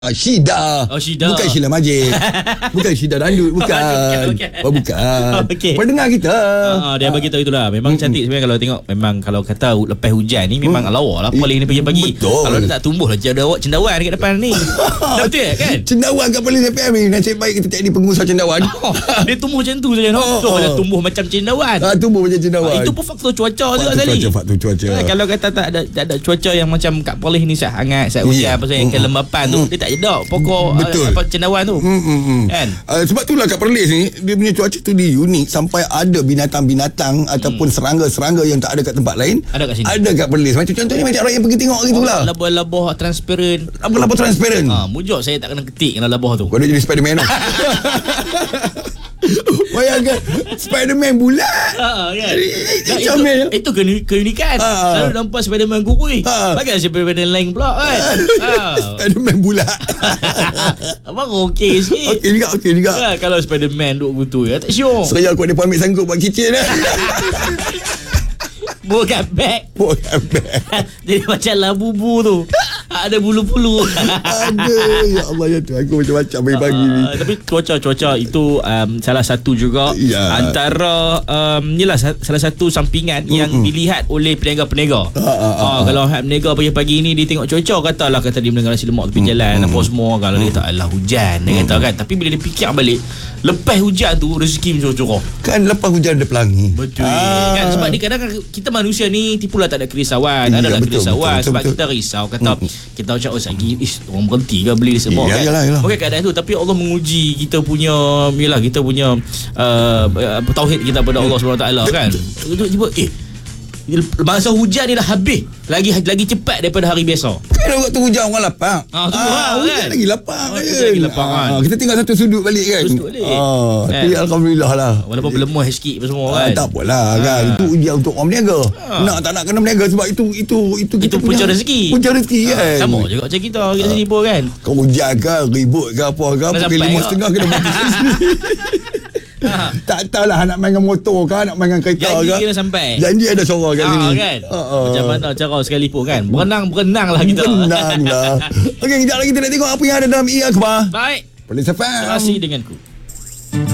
Syida. Oh, Syida. Bukan Sheila Majid. Bukan Syida Dandut. Bukan. Bukan. Okey. Pendengar kita. Dia bagi tahu itulah. Memang cantik sebenarnya kalau tengok. Memang kalau kata lepas hujan ni memang lawa lah paling ni pagi-pagi. Betul. Kalau dia tak tumbuh lah ada awak cendawan dekat depan ni. Dah betul kan? Cendawan kat Polis FM ni. Nasib baik kita jadi pengusaha cendawan. Dia tumbuh macam tu saja. Dia tumbuh macam cendawan. Tumbuh macam cendawan. Itu pun faktor cuaca juga sekali. Faktor cuaca. Kalau kata tak ada cuaca yang macam kat Polis ni sangat hangat, sangat hujan, pasal yang kelembapan tu dia tak jedok pokok apa cendawan tu. Kan? Sebab itulah kat Perlis ni dia punya cuaca tu dia unik sampai ada binatang-binatang ataupun serangga-serangga yang tak ada kat tempat lain. Ada kat sini. Ada kat Perlis. Macam contohnya macam orang yang pergi tengok gitulah. Labah-labah transparent. Labah transparent. Mujur saya tak kena ketik kena labah tu. Kau dah jadi Spiderman tu. Bayangkan Spiderman bulat. Kan? Itu keunikan. Selalu nampak Spiderman gurui. Bagai Spiderman lain pula kan. Spiderman bulat. Abang okey sikit. Okey juga. Kalau Spiderman duduk gitu ya tak syok. Seraya aku ada pamit sanggup buat kicin dah. Bukan beg. Jadi macam labubu tu. Ada bulu-bulu. Aduh, ya Allah ya Tuhan, aku macam-macam pagi-pagi ni. Tapi cuaca itu salah satu juga antara inilah salah satu sampingan yang dilihat oleh peniaga-peniaga. Kalau peniaga pagi-pagi ni dia tengok cuaca, kata dia mendengar nasi lemak tepi jalan apa semua, kalau dia kata alah hujan dia kata kan. Tapi bila dia fikir balik, lepas hujan tu rezeki curah. Kan lepas hujan ada pelangi. Betul. Kan sebab ni kadang-kadang kita manusia ni tipulah tak ada kerisauan. Adalah kerisauan sebab kita risau kata kita macam lagi orang berhenti ke beli semua kan. Yalah. Okey keadaan tu, tapi Allah menguji kita punya kita punya tauhid kita pada Allah SWT kan. Tiba masa hujan ni dah habis, lagi cepat daripada hari biasa. Kan waktu hujan orang lapang. Hujan lagi lapang. Kita tinggal satu sudut balik kan. Tapi alhamdulillah lah. Walaupun berlemah sikit semua kan. Tak apalah kan. Itu ujian untuk orang berniaga. Nak tak nak kena berniaga sebab itu kita punca rezeki. Punca rezeki kan. Sama juga macam kita sini pun kan. Kau hujan ke, ribut ke apa ke, pukul 5.30 kena berhenti. Tak tahulah nak main dengan motor ke, nak main dengan kereta ke. Janji kena sampai. Janji ada suara kat sini kan. Macam mana cara sekalipun kan. Berenang lah kita. Berenang lah. Okey, kejap lagi kita nak tengok apa yang ada dalam E-Akhbar. Baik. Polis FM. Terima kasih denganku.